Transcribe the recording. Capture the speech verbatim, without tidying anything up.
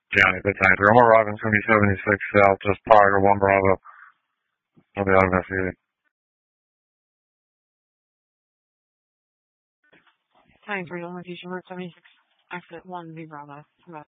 Johnny, good time. Thermal Robbins going to be seventy-six south, just prior to one Bravo. I'll be out of investigating. Time for your location, Route seventy-six, exit one, V Bravo.